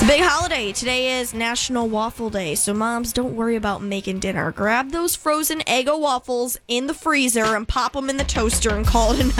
Big holiday. Today is National Waffle Day, so moms, don't worry about making dinner. Grab those frozen Eggo waffles in the freezer and pop them in the toaster and call it a night.